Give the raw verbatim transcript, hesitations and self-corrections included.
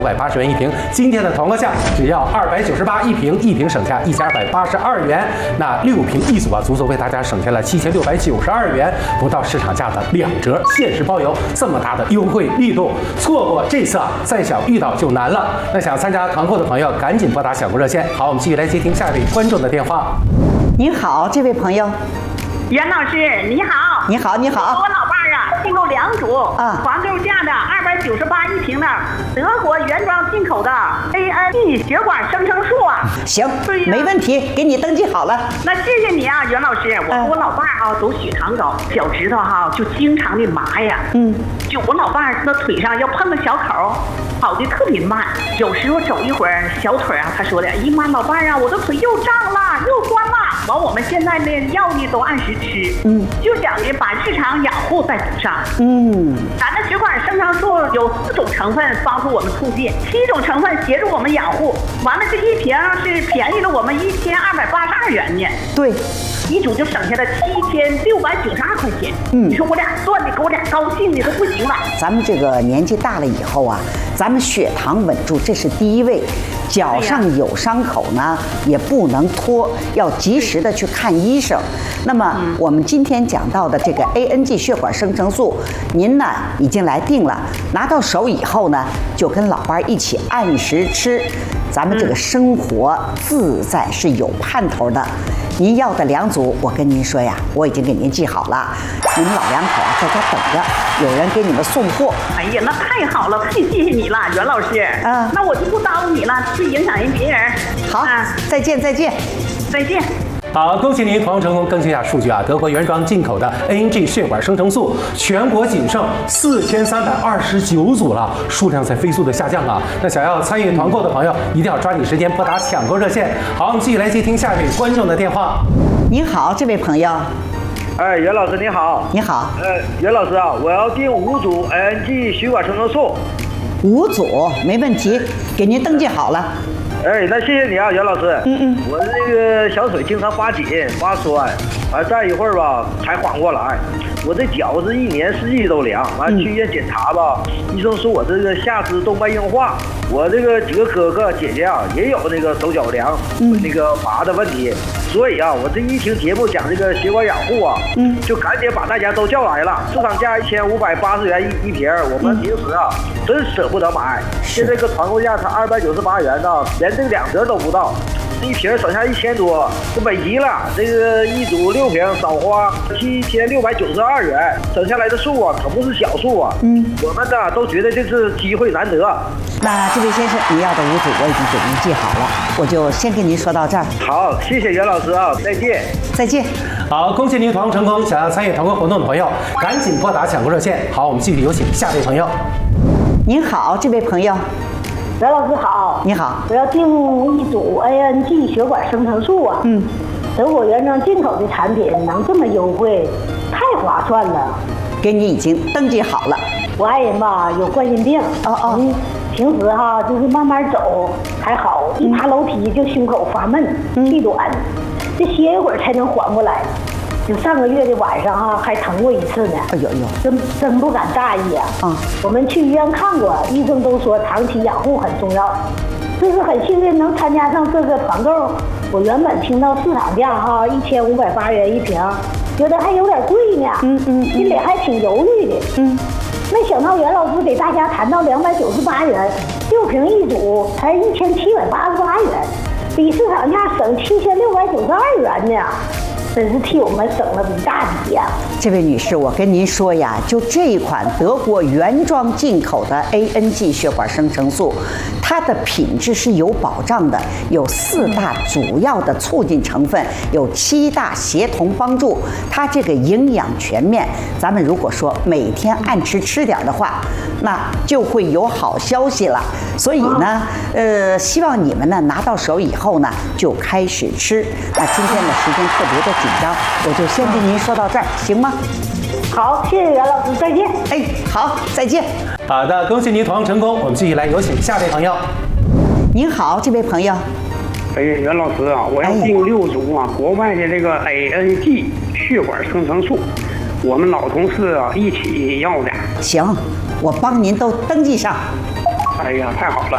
五百八十元一瓶，今天的团购价只要二百九十八一瓶，一瓶省下一千二百八十二元。那六瓶一组啊，足足为大家省下了七千六百九十二元，不到市场价的两折，限时包邮，这么大的优惠力度，错过这次啊，再想遇到就难了。那想参加团购的朋友，赶紧拨打小购热线。好，我们继续来接听下一位观众的电话。 您好，这位朋友。 袁老师，你好。 你好，你好。 我老伴儿啊，订购两组啊，团购价的二百九十八一瓶的德国原装进口的 A N G 血管生成素啊。 行，没问题，给你登记好了。 那谢谢你啊，袁老师。我和我老伴儿啊都血糖高，脚趾头哈就经常的麻呀。嗯，就我老伴儿那腿上要碰个小口，跑的特别慢。有时候走一会儿小腿啊，他说的，姨妈老伴儿啊，我的腿又胀了又酸了。完，我们现在的药呢都按时吃，嗯，就想着把日常养护再补上。嗯，咱的血管生成素有四种成分帮助我们促进，七种成分协助我们养护。完了，这一瓶是便宜了我们一千二百八十二元呢。 对， 一组就省下了七千六百九十二块钱。嗯，你说我俩赚的，给我俩高兴的都不行了。 咱们这个年纪大了以后啊，咱们血糖稳住，这是第一位。脚上有伤口呢，也不能拖，要及时的去看医生。那么我们今天讲到的这个 A N G 血管生成素，您呢已经来定了，拿到手以后呢，就跟老伴一起按时吃，咱们这个生活自在是有盼头的。您要的两组，我跟您说呀，我已经给您记好了，你们老两口啊在家等着，有人给你们送货。 哎呀，那太好了，太谢谢你了，袁老师。嗯，那我就不耽误你了，去影响人别人。 好，啊、再见，再见， 再见。 好，恭喜您团购成功！更新一下数据啊，德国原装进口的 A N G 血管生成素，全国仅剩四千三百二十九组了，数量在飞速的下降啊。那想要参与团购的朋友，一定要抓紧时间拨打抢购热线。好，我们继续来接听下一位观众的电话。 您好，这位朋友。 哎，袁老师你好。 你好。 呃，袁老师啊，我要订五组 A N G 血管生成素。 五组没问题，给您登记好了。 哎，那谢谢你啊，袁老师。嗯嗯，我这个小腿经常发紧发酸，完再一会儿吧才缓过来。我这脚是一年四季都凉，完去医院检查吧，嗯、医生说我这个下肢动脉硬化。我这个几个哥哥姐姐啊也有那个手脚凉、嗯、那个麻的问题，所以啊，我这一听节目讲这个血管养护啊，嗯，就赶紧把大家都叫来了。市场价一千五百八十元一一瓶，我们平时啊、嗯、真舍不得买，现在这个团购价才二百九十八元呢，连这个两折都不到。一瓶省下一千多，这美极了。这个一组六瓶少花七千六百九十二元，省下来的数啊，可不是小数啊。嗯，我们呢都觉得这是机会难得。 那这位先生，您要的五组我已经给您记好了，我就先跟您说到这儿。 好，谢谢袁老师啊，再见。 再见。 好，恭喜您团购成功！想要参与团购活动的朋友，赶紧拨打抢购热线。好，我们继续有请下一位朋友。 您好，这位朋友。 袁老师好， 你好， 我要订一组 A N G 血管生成素啊，嗯，德国原装进口的产品能这么优惠，太划算了。 给你已经登记好了。 我爱人吧有冠心病，哦哦，嗯，平时哈就是慢慢走还好，一爬楼梯就胸口发闷、气短，这歇一会儿才能缓过来。就上个月的晚上啊，还疼过一次呢。哎呦呦，真真不敢大意啊！啊，我们去医院看过，医生都说长期养护很重要。这是很幸运能参加上这个团购。我原本听到市场价哈一千五百八元一瓶，觉得还有点贵呢。嗯嗯，心里还挺犹豫的。嗯，没想到袁老师给大家谈到两百九十八元，六瓶一组才一千七百八十八元，比市场价省七千六百九十二元呢。真是替我们省了一大笔呀！ 这位女士，我跟您说呀，就这一款德国原装进口的 A N G 血管生成素，它的品质是有保障的，有四大主要的促进成分，有七大协同帮助，它这个营养全面。咱们如果说每天按时吃点的话，那就会有好消息了。所以呢，呃，希望你们呢拿到手以后呢就开始吃。那今天的时间特别的紧张，我就先跟您说到这儿，行吗？ 好，谢谢袁老师，再见。 哎，好，再见。 好的，恭喜您团购成功！我们继续来有请下位朋友。 您好，这位朋友。 哎，袁老师啊，我要订六组啊，国外的这个 A N G 血管生成素，我们老同事啊一起要的。 行，我帮您都登记上。 哎呀，太好了。